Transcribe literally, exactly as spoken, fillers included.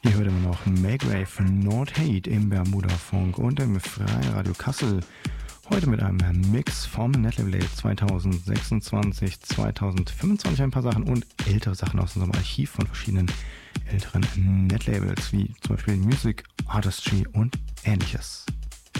Ihr hört immer noch Magrave Not Hate im Bermuda Funk und im Freien Radio Kassel. Heute mit einem Mix vom Netlabel zwanzig sechsundzwanzig, zwanzig fünfundzwanzig ein paar Sachen und ältere Sachen aus unserem Archiv von verschiedenen älteren Netlabels, wie zum Beispiel Music, Artistry und ähnliches.